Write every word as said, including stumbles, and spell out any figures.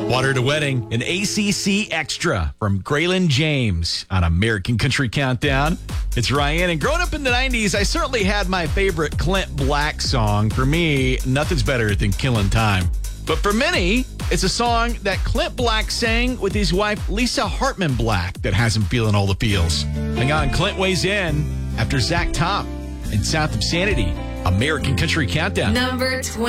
Water to Wedding, an A C C extra from Graylin James on American Country Countdown. It's Ryan, and growing up in the nineties, I certainly had my favorite Clint Black song. For me, nothing's better than Killing Time. But for many, it's a song that Clint Black sang with his wife, Lisa Hartman Black, that has him feeling all the feels. Hang on, Clint weighs in after Zach Top and South of Sanity, American Country Countdown. Number twenty.